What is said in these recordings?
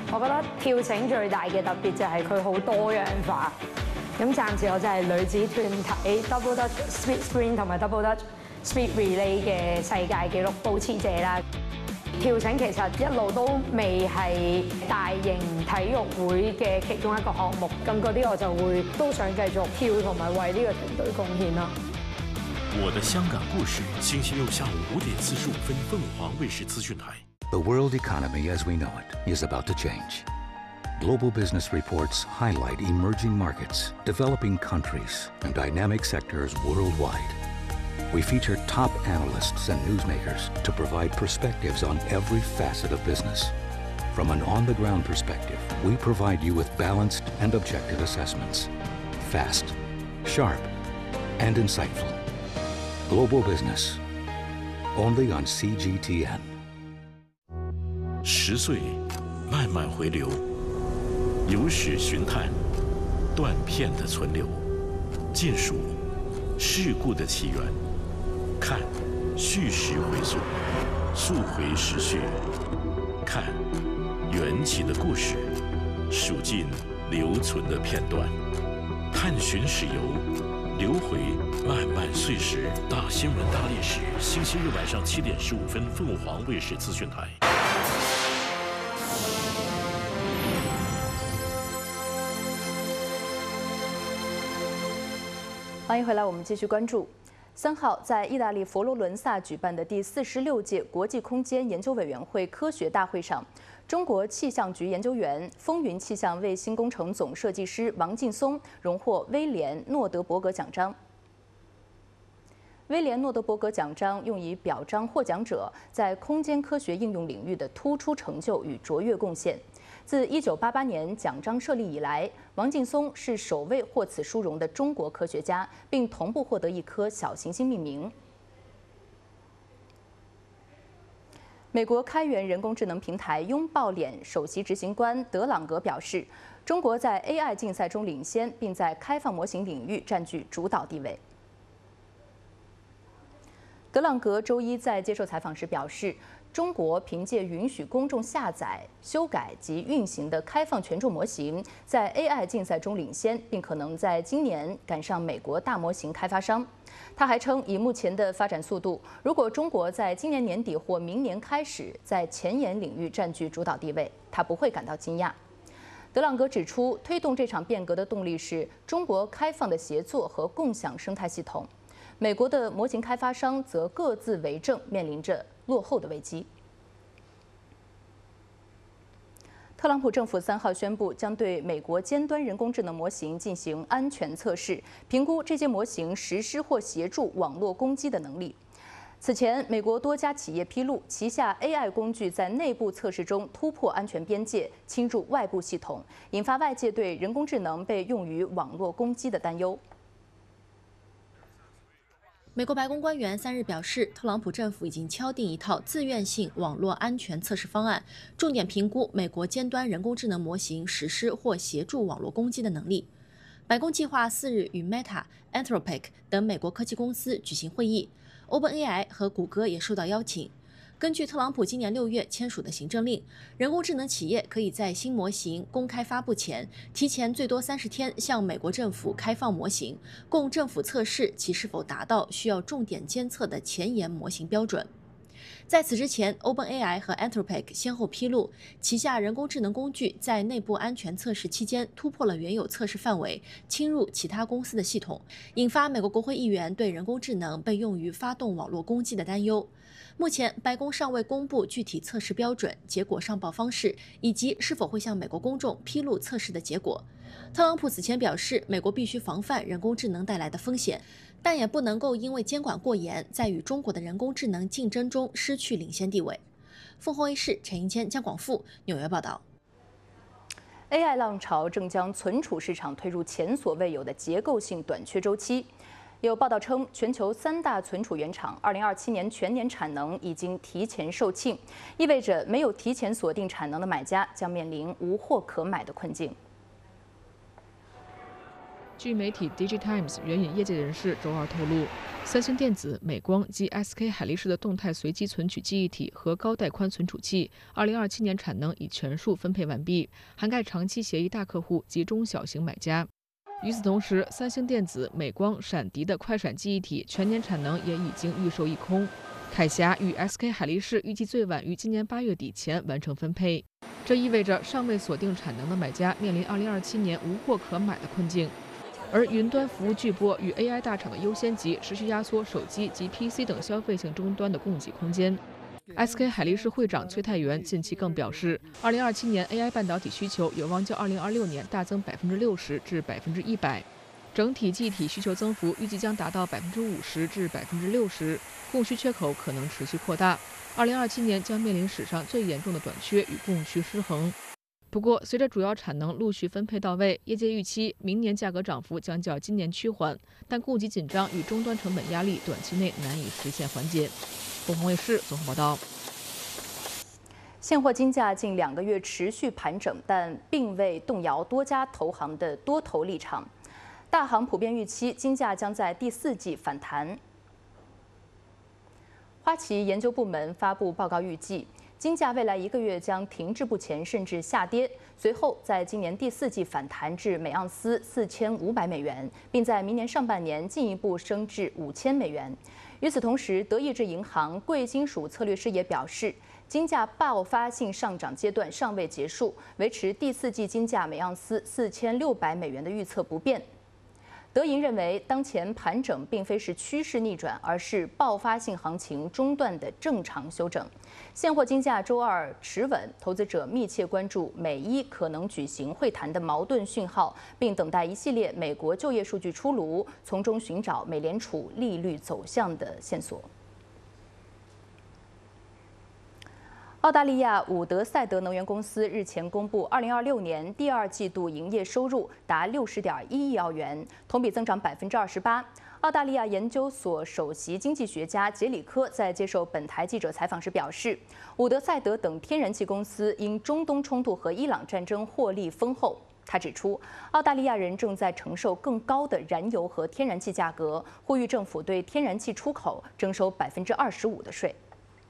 我覺得跳繩最大嘅特別就係佢好多樣化。咁暫時我就係女子團體 Double Dutch Speed Sprint 同埋 Double Dutch Speed Relay 嘅世界紀錄保持者啦。跳繩其實一路都未係大型體育會嘅其中一個項目，咁嗰啲我就會都想繼續跳同埋為呢個團隊貢獻咯。 我的香港故事，星期六下午5點45分，鳳凰衛視資訊台。 The world economy as we know it is about to change. Global business reports highlight emerging markets, developing countries, and dynamic sectors worldwide. We feature top analysts and newsmakers to provide perspectives on every facet of business. From an on-the-ground perspective, we provide you with balanced and objective assessments. Fast, sharp, and insightful. Global Business, only on CGTN. 10岁，慢慢回流，有史寻探，断片的存留，尽数事故的起源，看叙事回溯，溯回时序，看缘起的故事，数尽留存的片段，探寻史游，流回漫漫岁时。大新闻大历史，星期日晚上7点15分，凤凰卫视资讯台。 欢迎回来，我们继续关注。3号在意大利佛罗伦萨举办的第46届国际空间研究委员会科学大会上，中国气象局研究员、风云气象卫星工程总设计师王劲松荣获威廉诺德伯格奖章。威廉诺德伯格奖章用以表彰获奖者在空间科学应用领域的突出成就与卓越贡献。自1988年奖章设立以来，王劲松是首位获此殊荣的中国科学家，并同步获得一颗小行星命名。美国开源人工智能平台拥抱脸首席执行官德朗格表示，中国在 AI 竞赛中领先，并在开放模型领域占据主导地位。德朗格周一在接受采访时表示，中国凭借允许公众下载、修改及运行的开放权重模型，在 AI 竞赛中领先，并可能在今年赶上美国大模型开发商。他还称，以目前的发展速度，如果中国在今年年底或明年开始在前沿领域占据主导地位，他不会感到惊讶。德朗格指出，推动这场变革的动力是中国开放的协作和共享生态系统。美国的模型开发商则各自为政，面临着落后的危机。特朗普政府3号宣布，将对美国尖端人工智能模型进行安全测试，评估这些模型实施或协助网络攻击的能力。此前，美国多家企业披露，旗下 AI 工具在内部测试中突破安全边界，侵入外部系统，引发外界对人工智能被用于网络攻击的担忧。 美国白宫官员3日表示，特朗普政府已经敲定一套自愿性网络安全测试方案，重点评估美国尖端人工智能模型实施或协助网络攻击的能力。白宫计划4日与 Meta、Anthropic 等美国科技公司举行会议 ，OpenAI 和谷歌也受到邀请。根据特朗普今年6月签署的行政令，人工智能企业可以在新模型公开发布前，提前最多30天向美国政府开放模型，供政府测试其是否达到需要重点监测的前沿模型标准。在此之前 ，OpenAI 和 Anthropic 先后披露，旗下人工智能工具在内部安全测试期间突破了原有测试范围，侵入其他公司的系统，引发美国国会议员对人工智能被用于发动网络攻击的担忧。目前，白宫尚未公布具体测试标准、结果上报方式，以及是否会向美国公众披露测试的结果。特朗普此前表示，美国必须防范人工智能带来的风险，但也不能够因为监管过严，在与中国的人工智能竞争中失去领先地位。凤凰卫视陈英谦、江广富纽约报道。 AI 浪潮正将存储市场推入前所未有的结构性短缺周期。有报道称，全球3大存储原厂2027年全年产能已经提前售罄，意味着没有提前锁定产能的买家将面临无货可买的困境。 据媒体 DigiTimes 援引业界人士周二透露，三星电子、美光及 SK 海力士的动态随机存取记忆体和高带宽存储器，2027年产能已全数分配完毕，涵盖长期协议大客户及中小型买家。与此同时，三星电子、美光、闪迪的快闪记忆体全年产能也已经预售一空。凯霞与 SK 海力士预计最晚于今年8月底前完成分配，这意味着尚未锁定产能的买家面临2027年无货可买的困境。而云端服务巨擘与 AI 大厂的优先级持续压缩手机及 PC 等消费性终端的供给空间。SK 海力士会长崔泰元近期更表示，2027年 AI 半导体需求有望较2026年大增60%至100%，整体记忆体需求增幅预计将达到50%至60%，供需缺口可能持续扩大。2027年将面临史上最严重的短缺与供需失衡。不过，随着主要产能陆续分配到位，业界预期明年价格涨幅将较今年趋缓，但供给紧张与终端成本压力短期内难以实现缓解。凤凰卫视综合报道。 现货金价近2个月持续盘整，但并未动摇多家投行的多头立场。大行普遍预期金价将在第4季反弹。花旗研究部门发布报告预计，金价未来1个月将停滞不前，甚至下跌，随后在今年第4季反弹至每盎司4500美元，并在明年上半年进一步升至5000美元。与此同时，德意志银行贵金属策略师也表示，金价爆发性上涨阶段尚未结束，维持第4季金价每盎司4600美元的预测不变。德银认为，当前盘整并非是趋势逆转，而是爆发性行情中断的正常修整。现货金价周二持稳，投资者密切关注美伊可能举行会谈的矛盾讯号，并等待一系列美国就业数据出炉，从中寻找美联储利率走向的线索。澳大利亚伍德赛德能源公司日前公布，2026年第2季度营业收入达60.1亿澳元，同比增长28%。澳大利亚研究所首席经济学家杰里科在接受本台记者采访时表示，伍德赛德等天然气公司因中东冲突和伊朗战争获利丰厚。他指出，澳大利亚人正在承受更高的燃油和天然气价格，呼吁政府对天然气出口征收25%的税。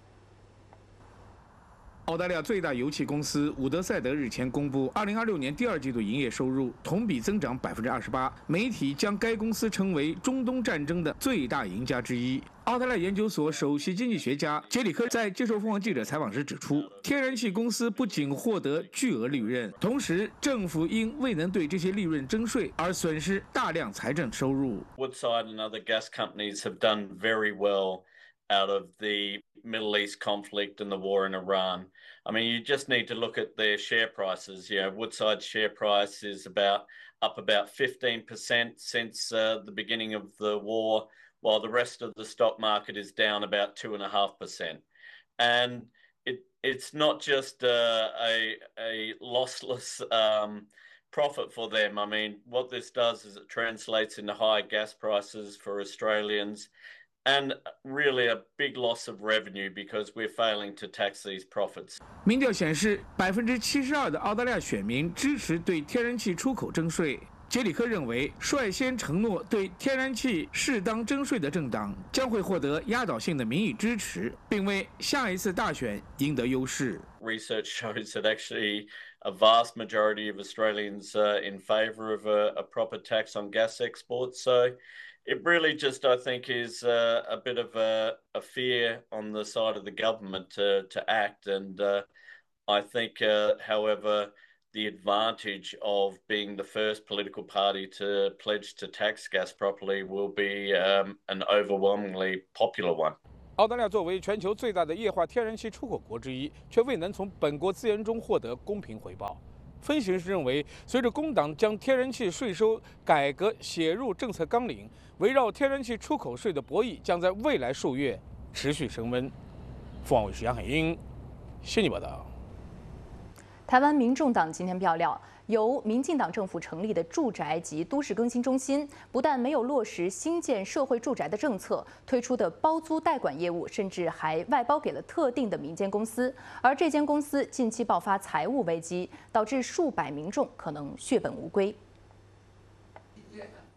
澳大利亚最大油气公司伍德赛德日前公布，2026年第2季度营业收入同比增长28%。媒体将该公司称为中东战争的最大赢家之一。澳大利亚研究所首席经济学家杰里科在接受凤凰记者采访时指出，天然气公司不仅获得巨额利润，同时政府因未能对这些利润征税而损失大量财政收入。 Woodside and other gas companies have done very well out of the Middle East conflict and the war in Iran. I mean, you just need to look at their share prices. You know, Woodside's share price is up about 15% since the beginning of the war, while the rest of the stock market is down about 2.5%. And it's not just a lossless profit for them. I mean, what this does is it translates into high gas prices for Australians.And really a big loss of revenue because we're failing to tax these profits. 民调显示，72%的澳大利亚选民支持对天然气出口征税。杰里科认为，率先承诺对天然气适当征税的政党将会获得压倒性的民意支持，并为下一次大选赢得优势。 Research shows that actually a vast majority of Australians are in favour of a proper tax on gas exports. So.It really just, I think, is a bit of a fear on the side of the government to act. And I think, however, the advantage of being the first political party to pledge to tax gas properly will be an overwhelmingly popular one. 澳大利亚作为全球最大的液化天然气出口国之一，却未能从本国资源中获得公平回报。分析师认为，随着工党将天然气税收改革写入政策纲领，围绕天然气出口税的博弈将在未来数月持续升温。凤凰卫视杨海英悉尼报道。 台湾民众党今天爆料，由民进党政府成立的住宅及都市更新中心，不但没有落实新建社会住宅的政策，推出的包租代管业务甚至还外包给了特定的民间公司。而这间公司近期爆发财务危机，导致数百民众可能血本无归。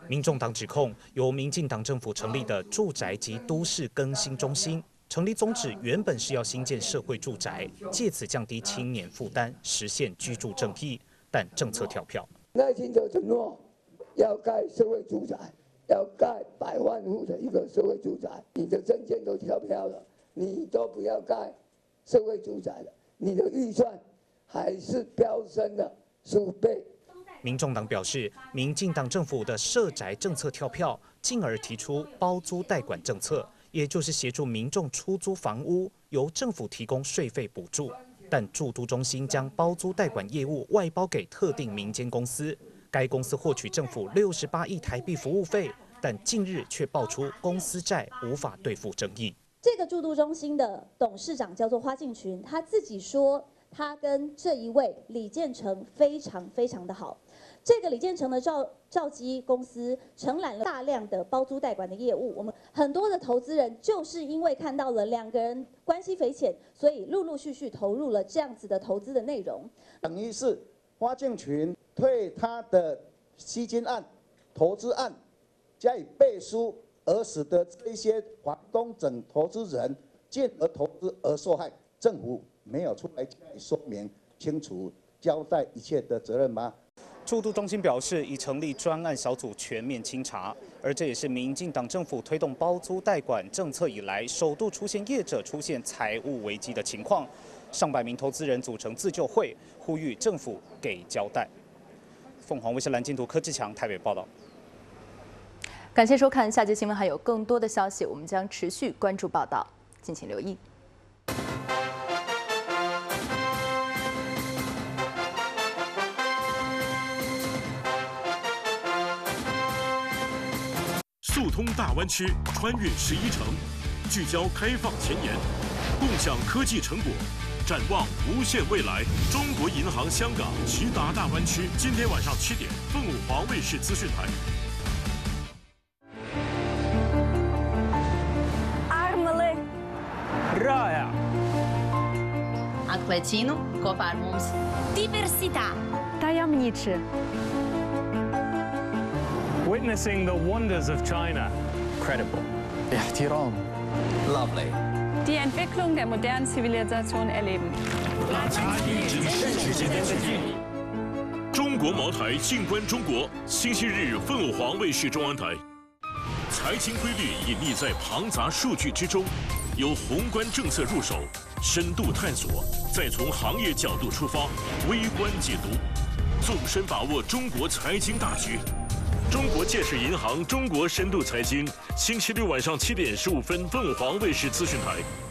民众党指控由民进党政府成立的住宅及都市更新中心，成立宗旨原本是要兴建社会住宅，借此降低青年负担，实现居住正义，但政策跳票。 赖清德承诺要盖社会住宅，要盖100万户的一个社会住宅，你的政见都跳票了，你都不要盖社会住宅了，你的预算还是飙升了15倍。 民众党表示，民进党政府的社宅政策跳票，进而提出包租代管政策，也就是协助民众出租房屋，由政府提供税费补助。但住都中心将包租代管业务外包给特定民间公司，该公司获取政府68亿台币服务费，但近日却爆出公司债无法兑付争议。 这个住都中心的董事长叫做花敬群，他自己说他跟这一位李建成非常的好。这个李建成的兆基公司承揽了大量的包租代管的业务，我们很多的投资人就是因为看到了两个人关系匪浅，所以陆续投入了这样子的投资的内容。 等于是花敬群对他的吸金案、投资案加以背书，而使得这些房东等投资人进而投资而受害，政府没有出来加以说明清楚、交代一切的责任吗？ 住都中心表示，已成立专案小组全面清查，而这也是民进党政府推动包租代管政策以来，首度出现业者出现财务危机的情况。上百名投资人组成自救会，呼吁政府给交代。凤凰卫视蓝金图柯志强台北报道。 感谢收看，下节新闻还有更多的消息，我们将持续关注报道，敬请留意。 速通大湾区，穿越11城，聚焦开放前沿，共享科技成果，展望无限未来。中国银行香港直达大湾区，今天晚上7点，凤凰卫视资讯台。 Armele Raja Atklēcienu kopā ar mums. Diversità tajemniczy. Witnessing the wonders of China. Credible. احترام. Lovely. Die Entwicklung der modernen Zivilisation erleben. 中国茅台静观中国，星期日凤凰卫视中央台。财经规律隐匿在庞杂数据之中，由宏观政策入手，深度探索，再从行业角度出发，微观解读，纵深把握中国财经大局。中国建设银行中国深度财经，星期六晚上7点15分，凤凰卫视资讯台。